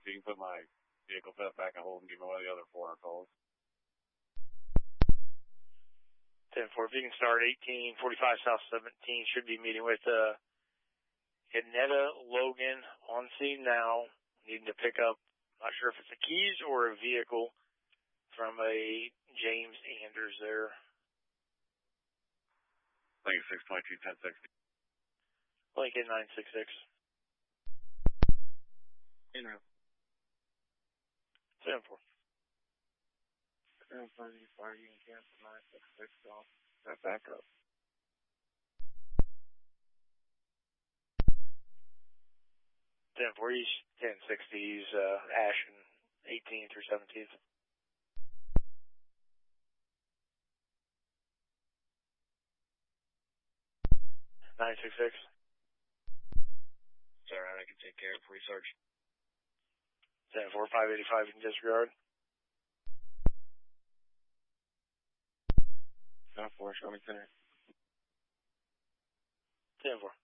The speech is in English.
if you can put my vehicle set back and hold and give me one of the other 400 calls. 10-4, if you can start 1845 South 17, should be meeting with Yanetta Logan on scene now, needing to pick up, not sure if it's the keys or a vehicle from a James Anders there. Lincoln 622 1060. Lincoln 966. In route. 10-4. You can cancel 966 off. That back up. 10-4, he's 1060s, Ashen 18th or 17th. (966). It's alright, I can take care of it for you, Sarge. 10-4, 585, you can disregard. 10-4, show me center. 10-4.